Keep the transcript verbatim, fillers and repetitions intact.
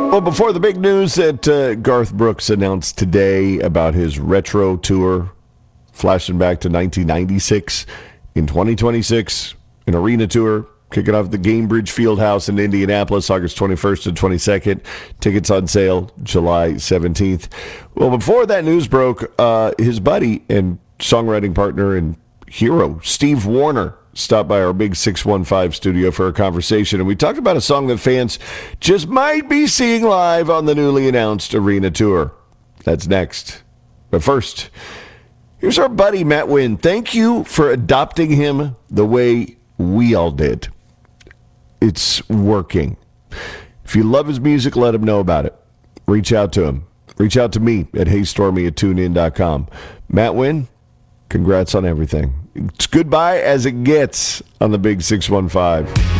Well, before the big news that uh, Garth Brooks announced today about his retro tour, flashing back to nineteen ninety-six, in twenty twenty-six, an arena tour, kicking off at the Gainbridge Fieldhouse in Indianapolis, August twenty-first and twenty-second. Tickets on sale July seventeenth. Well, before that news broke, uh, his buddy and songwriting partner and hero, Steve Wariner, stopped by our Big six one five studio for a conversation, and we talked about a song that fans just might be seeing live on the newly announced arena tour. That's next. But first, here's our buddy Matt Wynn. Thank you for adopting him the way we all did. It's working. If you love his music, let him know about it. Reach out to him. Reach out to me at heystormy at tunein dot com. Matt Wynn, congrats on everything. It's goodbye as it gets on the Big six one five.